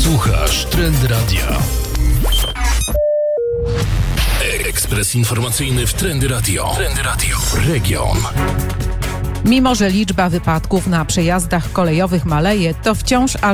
Słuchasz Trend Radia. Ekspres informacyjny w Trendy Radio. Trendy Radio. Region. Mimo że liczba wypadków na przejazdach kolejowych maleje, to wciąż aż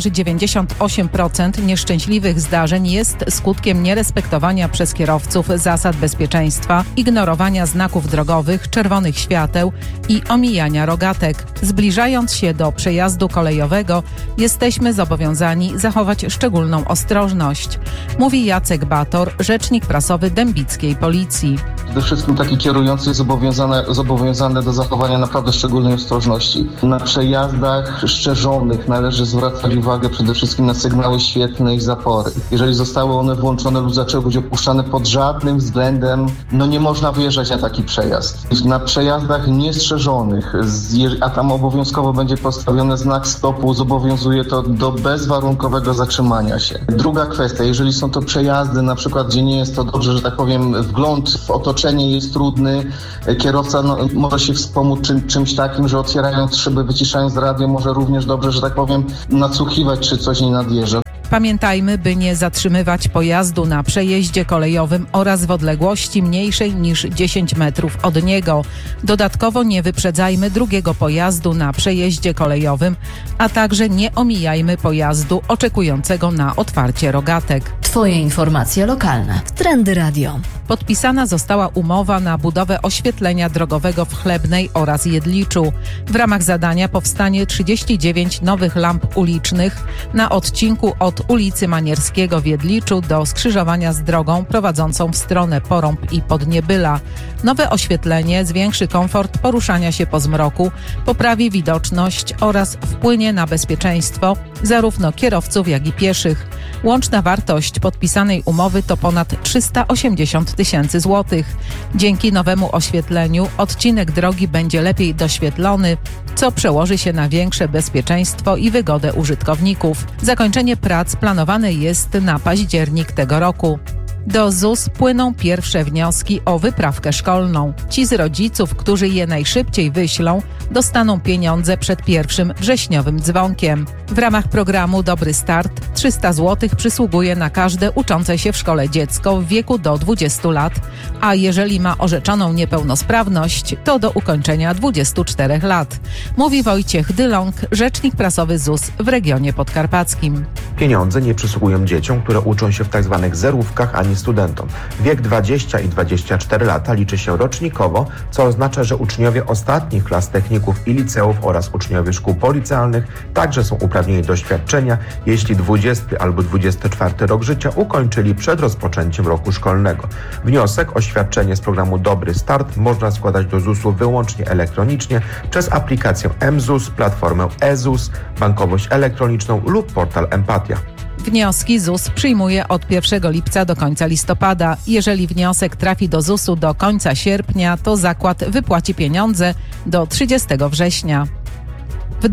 98% nieszczęśliwych zdarzeń jest skutkiem nierespektowania przez kierowców zasad bezpieczeństwa, ignorowania znaków drogowych, czerwonych świateł i omijania rogatek. Zbliżając się do przejazdu kolejowego, jesteśmy zobowiązani zachować szczególną ostrożność, mówi Jacek Bator, rzecznik prasowy dębickiej Policji. Przede wszystkim taki kierujący jest zobowiązany do zachowania naprawdę szczególnej ostrożności. Na przejazdach szczerzonych należy zwracać uwagę przede wszystkim na sygnały świetlne i zapory. Jeżeli zostały one włączone lub zaczęły być opuszczane, pod żadnym względem nie można wyjeżdżać na taki przejazd. Na przejazdach niestrzeżonych, a tam obowiązkowo będzie postawiony znak stopu, zobowiązuje to do bezwarunkowego zatrzymania się. Druga kwestia, jeżeli są to przejazdy, na przykład gdzie nie jest to dobrze, że tak powiem, wgląd w otoczenie jest trudny, kierowca może się wspomóc czymś takim, że otwierając szyby, wyciszając radio, może również dobrze, że tak powiem, nadsłuchiwać, czy coś nie nadjeżdża. Pamiętajmy, by nie zatrzymywać pojazdu na przejeździe kolejowym oraz w odległości mniejszej niż 10 metrów od niego. Dodatkowo nie wyprzedzajmy drugiego pojazdu na przejeździe kolejowym, a także nie omijajmy pojazdu oczekującego na otwarcie rogatek. Twoje informacje lokalne w Trendy Radio. Podpisana została umowa na budowę oświetlenia drogowego w Chlebnej oraz Jedliczu. W ramach zadania powstanie 39 nowych lamp ulicznych na odcinku od ulicy Manierskiego w Jedliczu do skrzyżowania z drogą prowadzącą w stronę Porąb i Podniebyla. Nowe oświetlenie zwiększy komfort poruszania się po zmroku, poprawi widoczność oraz wpłynie na bezpieczeństwo zarówno kierowców, jak i pieszych. Łączna wartość podpisanej umowy to ponad 380 000 złotych. Dzięki nowemu oświetleniu odcinek drogi będzie lepiej doświetlony, co przełoży się na większe bezpieczeństwo i wygodę użytkowników. Zakończenie prac planowane jest na październik tego roku. Do ZUS płyną pierwsze wnioski o wyprawkę szkolną. Ci z rodziców, którzy je najszybciej wyślą, dostaną pieniądze przed 1 wrześniowym dzwonkiem. W ramach programu Dobry Start 300 zł przysługuje na każde uczące się w szkole dziecko w wieku do 20 lat, a jeżeli ma orzeczoną niepełnosprawność, to do ukończenia 24 lat. Mówi Wojciech Dylong, rzecznik prasowy ZUS w regionie podkarpackim. Pieniądze nie przysługują dzieciom, które uczą się w tzw. zerówkach, ani studentom. Wiek 20 i 24 lata liczy się rocznikowo, co oznacza, że uczniowie ostatnich klas techników i liceów oraz uczniowie szkół policealnych także są uprawnieni do świadczenia, jeśli 20 albo 24 rok życia ukończyli przed rozpoczęciem roku szkolnego. Wniosek o świadczenie z programu Dobry Start można składać do ZUS-u wyłącznie elektronicznie przez aplikację mZUS, platformę eZUS, bankowość elektroniczną lub portal Empatia. Wnioski ZUS przyjmuje od 1 lipca do końca listopada. Jeżeli wniosek trafi do ZUS-u do końca sierpnia, to zakład wypłaci pieniądze do 30 września. W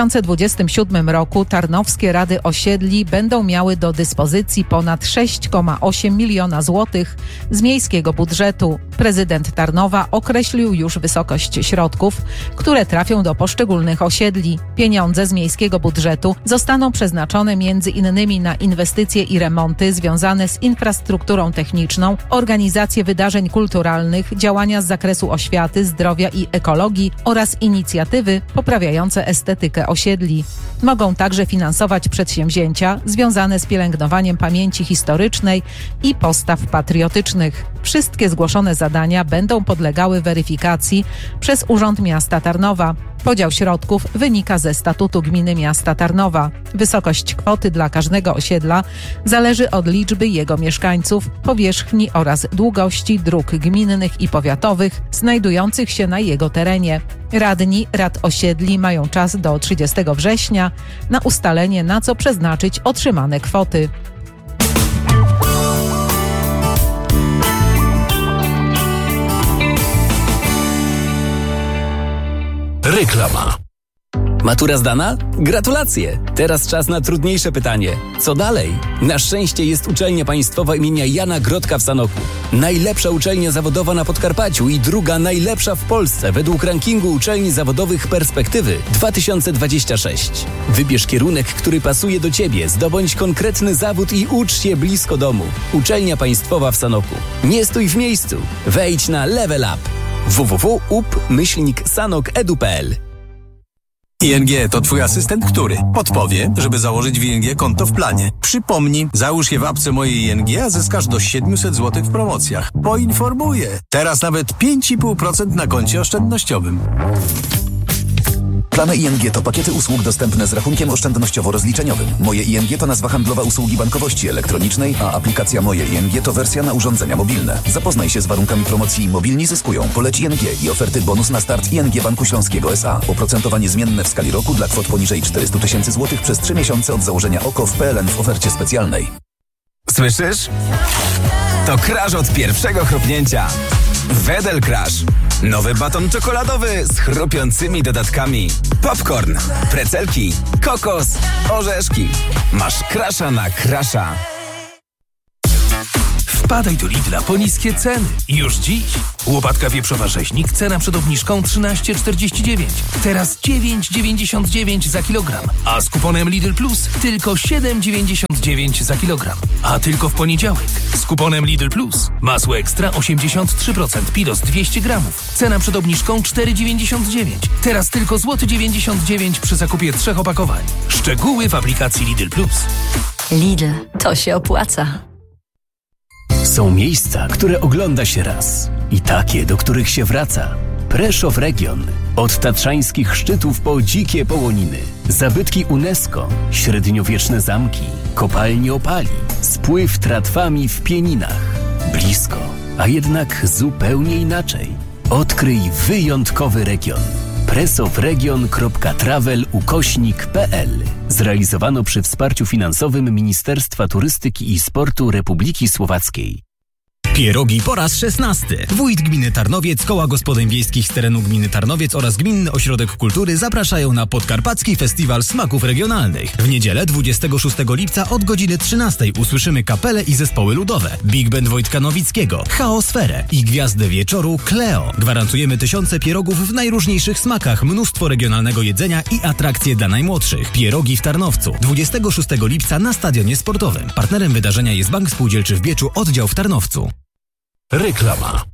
2027 roku tarnowskie rady osiedli będą miały do dyspozycji ponad 6,8 miliona złotych z miejskiego budżetu. Prezydent Tarnowa określił już wysokość środków, które trafią do poszczególnych osiedli. Pieniądze z miejskiego budżetu zostaną przeznaczone między innymi na inwestycje i remonty związane z infrastrukturą techniczną, organizację wydarzeń kulturalnych, działania z zakresu oświaty, zdrowia i ekologii oraz inicjatywy poprawiające estetykę osiedli. Mogą także finansować przedsięwzięcia związane z pielęgnowaniem pamięci historycznej i postaw patriotycznych. Wszystkie zgłoszone zadania będą podlegały weryfikacji przez Urząd Miasta Tarnowa. Podział środków wynika ze statutu Gminy Miasta Tarnowa. Wysokość kwoty dla każdego osiedla zależy od liczby jego mieszkańców, powierzchni oraz długości dróg gminnych i powiatowych znajdujących się na jego terenie. Radni rad osiedli mają czas do 30 września na ustalenie, na co przeznaczyć otrzymane kwoty. Reklama. Matura zdana? Gratulacje! Teraz czas na trudniejsze pytanie. Co dalej? Na szczęście jest uczelnia państwowa imienia Jana Grodka w Sanoku. Najlepsza uczelnia zawodowa na Podkarpaciu i druga najlepsza w Polsce według rankingu uczelni zawodowych Perspektywy 2026. Wybierz kierunek, który pasuje do Ciebie, zdobądź konkretny zawód i ucz się blisko domu. Uczelnia państwowa w Sanoku. Nie stój w miejscu. Wejdź na Level Up. www.up-sanok.edu.pl. ING to Twój asystent, który podpowie, żeby założyć w ING konto w planie. Przypomni, załóż je w apce mojej ING, a zyskasz do 700 zł w promocjach. Poinformuję. Teraz nawet 5,5% na koncie oszczędnościowym. Plany ING to pakiety usług dostępne z rachunkiem oszczędnościowo-rozliczeniowym. Moje ING to nazwa handlowa usługi bankowości elektronicznej, a aplikacja Moje ING to wersja na urządzenia mobilne. Zapoznaj się z warunkami promocji Mobilni zyskują. Poleć ING i oferty bonus na start ING Banku Śląskiego S.A. Oprocentowanie zmienne w skali roku dla kwot poniżej 400 000 zł przez 3 miesiące od założenia OKO w PLN w ofercie specjalnej. Słyszysz? To crash od pierwszego chrupnięcia. Wedel Crash. Nowy baton czekoladowy z chrupiącymi dodatkami. Popcorn, precelki, kokos, orzeszki. Masz crasha na crasha. Wpadaj do Lidla po niskie ceny. Już dziś. Łopatka wieprzowa rzeźnik, cena przed obniżką 13,49. Teraz 9,99 za kilogram. A z kuponem Lidl Plus tylko 7,99 za kilogram. A tylko w poniedziałek. Z kuponem Lidl Plus. Masło ekstra 83%, Pilos 200 gramów. Cena przed obniżką 4,99. Teraz tylko złoty 99 przy zakupie 3 opakowań. Szczegóły w aplikacji Lidl Plus. Lidl, to się opłaca. Są miejsca, które ogląda się raz i takie, do których się wraca. Preszów Region. Od tatrzańskich szczytów po dzikie połoniny. Zabytki UNESCO, średniowieczne zamki, kopalnie opali, spływ tratwami w Pieninach. Blisko, a jednak zupełnie inaczej. Odkryj wyjątkowy region. presofregion.travel/pl. Zrealizowano przy wsparciu finansowym Ministerstwa Turystyki i Sportu Republiki Słowackiej. Pierogi po raz 16. Wójt Gminy Tarnowiec, Koła Gospodyń Wiejskich z terenu Gminy Tarnowiec oraz Gminny Ośrodek Kultury zapraszają na Podkarpacki Festiwal Smaków Regionalnych. W niedzielę 26 lipca od godziny 13 usłyszymy kapele i zespoły ludowe, Big Band Wojtka Nowickiego, Chaosferę i gwiazdę wieczoru Cleo. Gwarantujemy tysiące pierogów w najróżniejszych smakach, mnóstwo regionalnego jedzenia i atrakcje dla najmłodszych. Pierogi w Tarnowcu 26 lipca na Stadionie Sportowym. Partnerem wydarzenia jest Bank Spółdzielczy w Bieczu, oddział w Tarnowcu. Reklama.